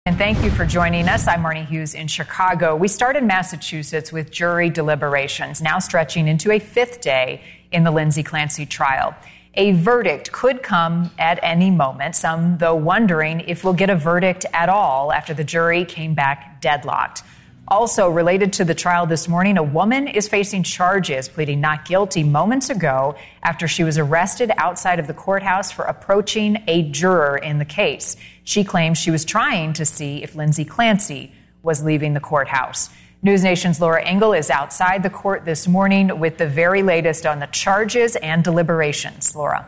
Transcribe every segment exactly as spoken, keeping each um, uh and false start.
And thank you for joining us. I'm Marnie Hughes in Chicago. We start in Massachusetts with jury deliberations, now stretching into a fifth day in the Lindsay Clancy trial. A verdict could come at any moment, some though wondering if we'll get a verdict at all after the jury came back deadlocked. Also related to the trial this morning, a woman is facing charges, pleading not guilty moments ago after she was arrested outside of the courthouse for approaching a juror in the case. She claims she was trying to see if Lindsay Clancy was leaving the courthouse. News Nation's Laura Engel is outside the court this morning with the very latest on the charges and deliberations. Laura.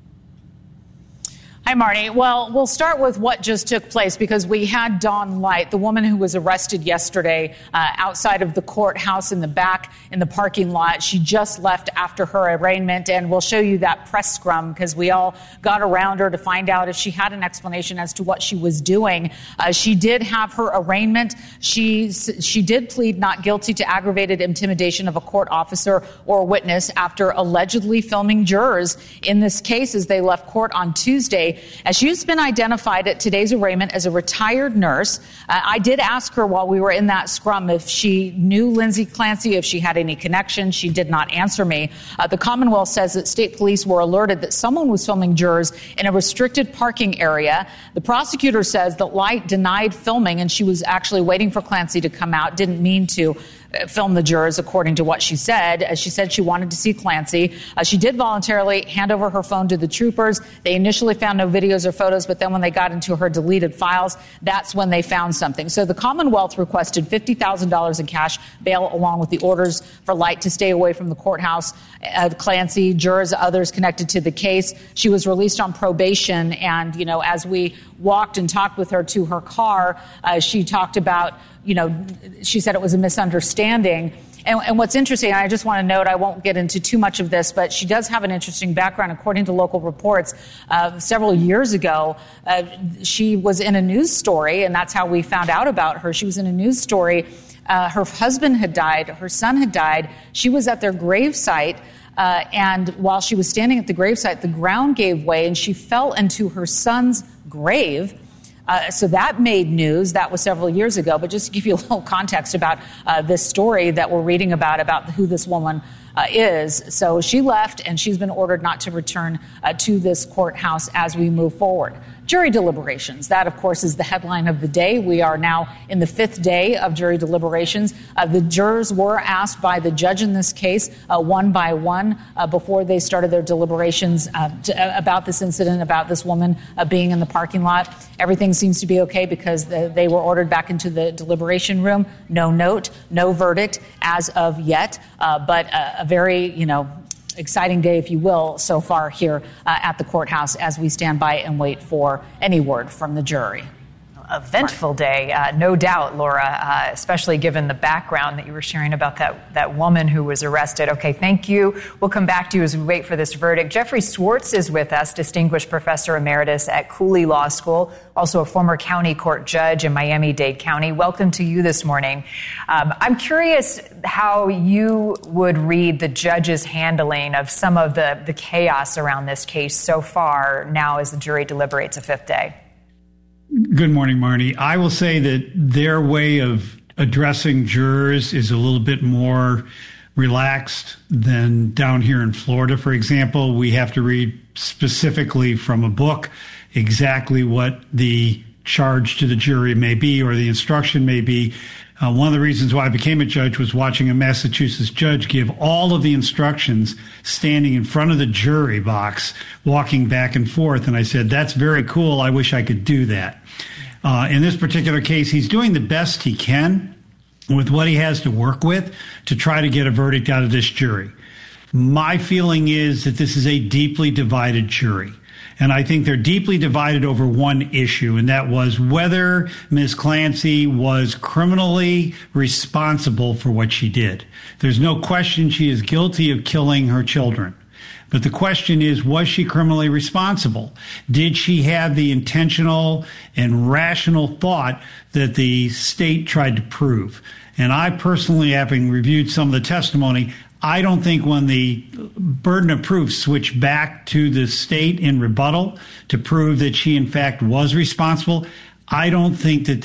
Hi, Marnie. Well, we'll start with what just took place because we had Dawn Light, the woman who was arrested yesterday uh, outside of the courthouse in the back in the parking lot. She just left after her arraignment, and we'll show you that press scrum because we all got around her to find out if she had an explanation as to what she was doing. Uh, she did have her arraignment. She, she did plead not guilty to aggravated intimidation of a court officer or witness after allegedly filming jurors in this case as they left court on Tuesday. As she's been identified at today's arraignment as a retired nurse, uh, I did ask her while we were in that scrum if she knew Lindsay Clancy, if she had any connection. She did not answer me. Uh, the Commonwealth says that state police were alerted that someone was filming jurors in a restricted parking area. The prosecutor says that Light denied filming and she was actually waiting for Clancy to come out, didn't mean to film the jurors, according to what she said. As she said, she wanted to see Clancy. Uh, she did voluntarily hand over her phone to the troopers. They initially found no videos or photos, but then when they got into her deleted files, that's when they found something. So the Commonwealth requested fifty thousand dollars in cash bail along with the orders for Light to stay away from the courthouse. Uh, Clancy, jurors, others connected to the case. She was released on probation. And, you know, as we walked and talked with her to her car, uh, she talked about, you know, she said it was a misunderstanding. And, and what's interesting, I just want to note, I won't get into too much of this, but she does have an interesting background. According to local reports, uh, several years ago, uh, she was in a news story, and that's how we found out about her. She was in a news story. Uh, her husband had died. Her son had died. She was at their gravesite. Uh, and while she was standing at the gravesite, the ground gave way, and she fell into her son's grave. Uh, so that made news. That was several years ago. But just to give you a little context about uh, this story that we're reading about, about who this woman uh, is. So she left, and she's been ordered not to return uh, to this courthouse as we move forward. Jury deliberations. That, of course, is the headline of the day. We are now in the fifth day of jury deliberations. Uh, the jurors were asked by the judge in this case, uh, one by one, uh, before they started their deliberations uh, to, uh, about this incident, about this woman uh, being in the parking lot. Everything seems to be okay because the, they were ordered back into the deliberation room. No note, no verdict as of yet, uh, but a, a very, you know, exciting day, if you will, so far here uh, at the courthouse as we stand by and wait for any word from the jury. Eventful day, uh, no doubt, Laura, uh, especially given the background that you were sharing about that, that woman who was arrested. Okay, thank you. We'll come back to you as we wait for this verdict. Jeffrey Swartz is with us, Distinguished Professor Emeritus at Cooley Law School, also a former county court judge in Miami-Dade County. Welcome to you this morning. Um, I'm curious how you would read the judge's handling of some of the, the chaos around this case so far now as the jury deliberates a fifth day. Good morning, Marnie. I will say that their way of addressing jurors is a little bit more relaxed than down here in Florida. For example, we have to read specifically from a book exactly what the charge to the jury may be or the instruction may be. Uh, one of the reasons why I became a judge was watching a Massachusetts judge give all of the instructions standing in front of the jury box, walking back and forth. And I said, that's very cool. I wish I could do that. Uh, in this particular case, he's doing the best he can with what he has to work with to try to get a verdict out of this jury. My feeling is that this is a deeply divided jury. And I think they're deeply divided over one issue, and that was whether Miz Clancy was criminally responsible for what she did. There's no question she is guilty of killing her children. But the question is, was she criminally responsible? Did she have the intentional and rational thought that the state tried to prove? And I personally, having reviewed some of the testimony, I don't think when the burden of proof switched back to the state in rebuttal to prove that she, in fact, was responsible, I don't think that